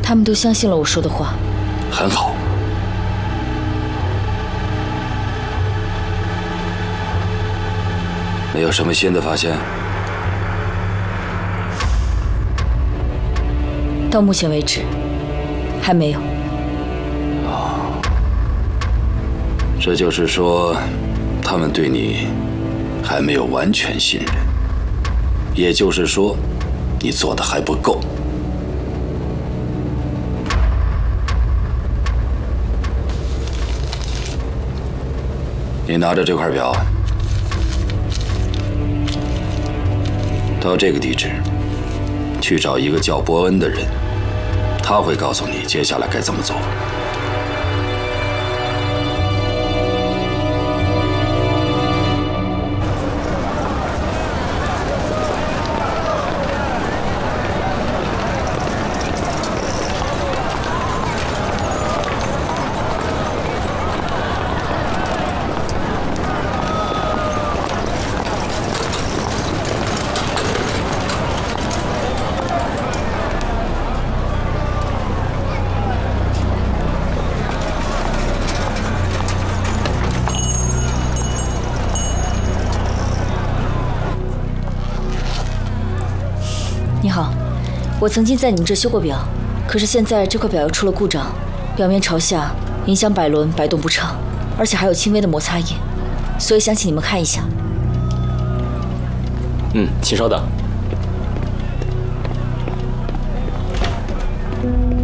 他们都相信了我说的话。 很好。没有什么新的发现？ 到目前为止，还没有。 这就是说，他们对你还没有完全信任，也就是说，你做的还不够。你拿着这块表，到这个地址去找一个叫伯恩的人，他会告诉你接下来该怎么做。 你好，我曾经在你们这修过表，可是现在这块表又出了故障，表面朝下，影响摆轮摆动不畅，而且还有轻微的摩擦印，所以想请你们看一下。 请稍等。